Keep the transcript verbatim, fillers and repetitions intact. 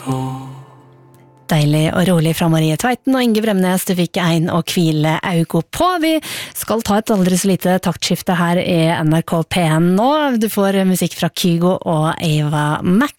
Deilig og rolig fra Marie Tveiten og Inge Bremnes, du fikk ein og hvile augo på. Vi skal ta et aldri så lite taktskifte her i N R K P en nå. Du får musikk fra Kygo og Ava Max.